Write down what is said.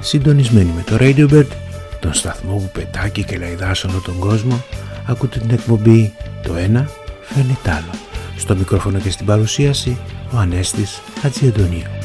Συντονισμένοι με το Radiobird, τον σταθμό που πετάει και λαϊδά όλο τον κόσμο, ακούτε την εκπομπή «Το ένα φέρνει τ' άλλο». Στο μικρόφωνο και στην παρουσίαση ο Ανέστης Χατζιαντονίου.